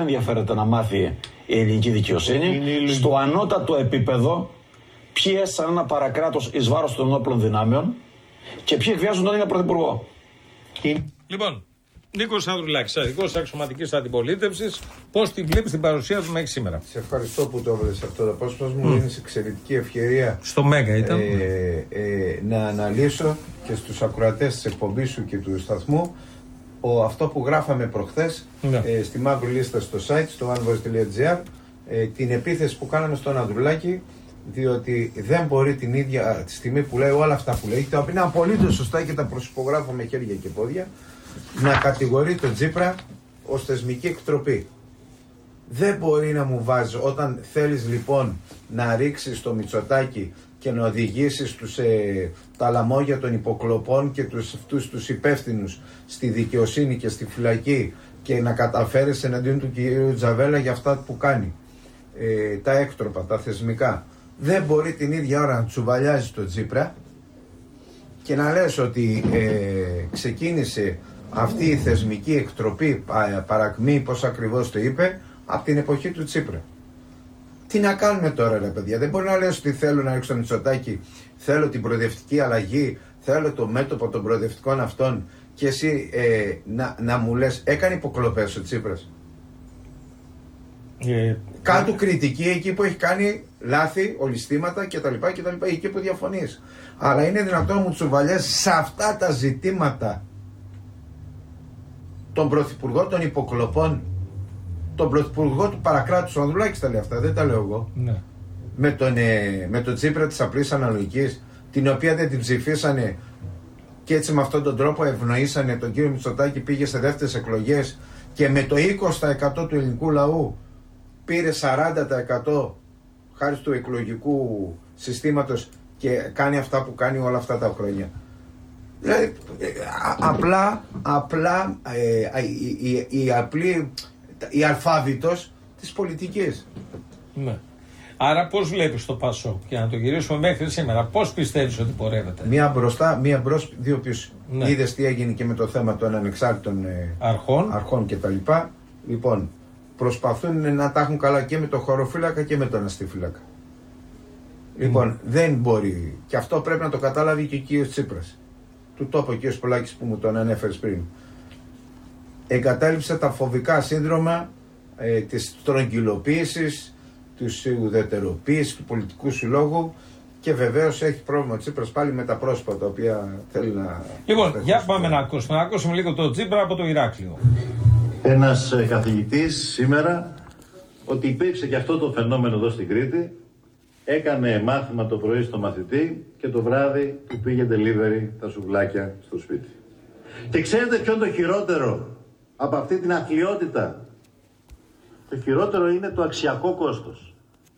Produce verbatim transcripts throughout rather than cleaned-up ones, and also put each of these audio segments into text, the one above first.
δεν ενδιαφέρεται να μάθει η ελληνική δικαιοσύνη. Στο ανώτατο επίπεδο, ποιοι έστησαν ένα παρακράτος εις βάρος των όπλων δυνάμεων και ποιοι εκβιάζουν τον Έλληνα Πρωθυπουργό. Λοιπόν, Νίκος Ανδρουλάκης, αρχηγός αξιωματικής αντιπολίτευσης, πώς τη βλέπεις την παρουσία του μέχρι σήμερα? Σε ευχαριστώ που το έβαλες αυτό το απόσπασμα. Μου δίνεις εξαιρετική ευκαιρία. Στο Μέγα ήταν. Ε, ε, να αναλύσω και στους ακροατές της εκπομπής σου και του σταθμού ο, αυτό που γράφαμε προχθές ναι. ε, στη μαύρη λίστα στο site, στο anvoice τελεία gr, ε, την επίθεση που κάναμε στον Ανδρουλάκη, διότι δεν μπορεί την ίδια τη στιγμή που λέει όλα αυτά που λέει, τα οποία είναι απολύτως σωστά και τα προσυπογράφω με χέρια και πόδια, να κατηγορεί τον Τσίπρα ως θεσμική εκτροπή. Δεν μπορεί να μου βάζει, όταν θέλεις λοιπόν να ρίξεις το Μητσοτάκη και να οδηγήσεις τους, ε, τα λαμόγια των υποκλοπών και τους, αυτούς τους υπεύθυνους στη δικαιοσύνη και στη φυλακή και να καταφέρεις εναντίον του κυρίου Τζαβέλα για αυτά που κάνει, ε, τα έκτροπα, τα θεσμικά. Δεν μπορεί την ίδια ώρα να τσουβαλιάζει τον Τσίπρα και να λες ότι ε, ξεκίνησε αυτή η θεσμική εκτροπή, παρακμή, πώς ακριβώς το είπε, από την εποχή του Τσίπρα. Τι να κάνουμε τώρα ρε παιδιά, δεν μπορεί να λες ότι θέλω να ρίξω το Μητσοτάκη, θέλω την προοδευτική αλλαγή, θέλω το μέτωπο των προοδευτικών αυτών και εσύ ε, να, να μου λες έκανε υποκλοπές ο Τσίπρας. Ε, Κάτω κριτική εκεί που έχει κάνει λάθη, ολιστήματα κτλ. κτλ εκεί που διαφωνείς. Αλλά είναι δυνατόν να μου τσουβαλιάς σε αυτά τα ζητήματα τον πρωθυπουργό των υποκλοπών, τον πρωθυπουργό του παρακράτους, ο Ανδρουλάκης τα λέει αυτά, δεν τα λέω εγώ. Ναι. Με τον, ε, με τον Τσίπρα της απλής αναλογικής, την οποία δεν την ψηφίσανε και έτσι με αυτόν τον τρόπο ευνοήσανε τον κύριο Μητσοτάκη, πήγε σε δεύτερες εκλογές και με το είκοσι τοις εκατό του ελληνικού λαού πήρε σαράντα τοις εκατό χάρη του εκλογικού συστήματος και κάνει αυτά που κάνει όλα αυτά τα χρόνια. Δηλαδή, απλά, απλά ε, η, η, η απλή, η αλφάβητος της πολιτικής. Ναι. Άρα πώς βλέπεις το Πασόκ, για να το γυρίσουμε μέχρι σήμερα, πώς πιστεύεις ότι πορεύεται? Μία μπροστά, μία μπρος, δύο πίσω. Ναι. Είδες τι έγινε και με το θέμα των ανεξάρτητων ε, αρχών, αρχών κτλ. Λοιπόν, προσπαθούν να τα έχουν καλά και με το χωροφύλακα και με τον αστήφυλακα. Λοιπόν, mm. δεν μπορεί. Και αυτό πρέπει να το κατάλαβει και ο κύριος Τσίπρας. Του το είπε ο κύριος Πολάκης που μου τον ανέφερες πριν. Εγκατάλειψε τα φοβικά σύνδρομα ε, της στρογγυλοποίησης, της ουδετεροποίησης του πολιτικού συλλόγου και βεβαίως έχει πρόβλημα ο Τσίπρας πάλι με τα πρόσωπα τα οποία θέλει να... Λοιπόν, για πάμε να ακούσουμε. Να ακούσουμε λίγο το Τσίπρα από το Ηράκλειο. Ένας καθηγητής σήμερα, ότι υπήρξε και αυτό το φαινόμενο εδώ στην Κρήτη, έκανε μάθημα το πρωί στο μαθητή και το βράδυ του πήγε delivery τα σουβλάκια στο σπίτι. Και ξέρετε ποιο είναι το χειρότερο από αυτή την αθλιότητα? Το χειρότερο είναι το αξιακό κόστος.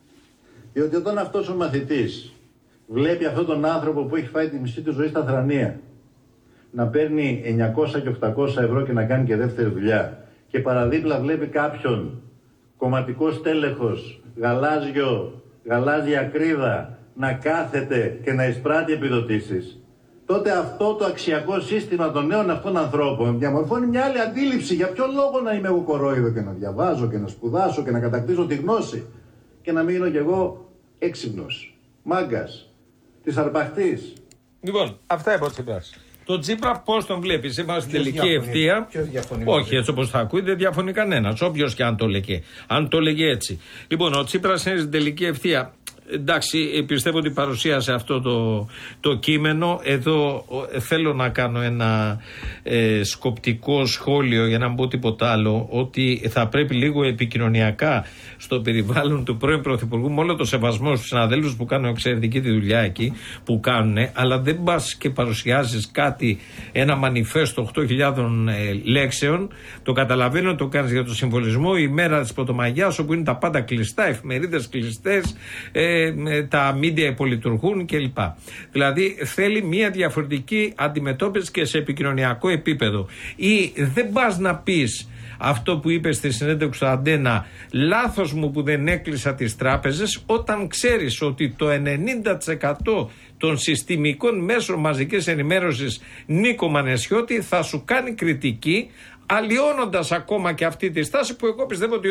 Διότι όταν αυτός ο μαθητής βλέπει αυτόν τον άνθρωπο που έχει φάει τη μισή του ζωή στα θρανία να παίρνει εννιακόσια και οκτακόσια ευρώ και να κάνει και δεύτερη δουλειά και παραδίπλα βλέπει κάποιον κομματικό στέλεχος, γαλάζιο, γαλάζια κρίδα να κάθεται και να εισπράττει επιδοτήσεις, τότε αυτό το αξιακό σύστημα των νέων αυτών ανθρώπων διαμορφώνει μια άλλη αντίληψη. Για ποιο λόγο να είμαι εγώ κορόιδο και να διαβάζω και να σπουδάσω και να κατακτήσω τη γνώση και να μείνω κι εγώ έξυπνος, μάγκας, της αρπαχτής. Λοιπόν, αυτά είπε ο Τσίπρας. Το Τσίπρα πώς τον βλέπεις? Είμαστε στην τελική ευθεία. Όχι, έτσι όπως θα ακούει, δεν διαφωνεί κανένας. Όποιος και αν το λέγε. Αν το λέγε έτσι. Λοιπόν, ο Τσίπρας είναι στην τελική ευθεία. Εντάξει, πιστεύω ότι παρουσίασε αυτό το, το κείμενο. Εδώ θέλω να κάνω ένα ε, σκοπτικό σχόλιο, για να μην πω τίποτα άλλο, ότι θα πρέπει λίγο επικοινωνιακά στο περιβάλλον του πρώην Πρωθυπουργού, με όλο το σεβασμό στους συναδέλφους που κάνουν εξαιρετική τη δουλειά εκεί, που κάνουν, αλλά δεν πας και παρουσιάζεις κάτι, ένα μανιφέστο οκτώ χιλιάδες ε, λέξεων. Το καταλαβαίνω ότι το κάνεις για το συμβολισμό, η μέρα της Πρωτομαγιάς, όπου είναι τα πάντα κλειστά, εφημερίδες κλειστές, ε, τα μίντια υπολειτουργούν κλπ. Δηλαδή θέλει μια διαφορετική αντιμετώπιση και σε επικοινωνιακό επίπεδο. Ή δεν πας να πεις αυτό που είπε στη συνέντευξη του Αντένα, λάθος μου που δεν έκλεισα τις τράπεζες, όταν ξέρεις ότι το ενενήντα τοις εκατό των συστημικών μέσων μαζικής ενημέρωσης, Νίκο Μανεσιώτη, θα σου κάνει κριτική, αλλοιώνοντας ακόμα και αυτή τη στάση που εγώ πιστεύω ότι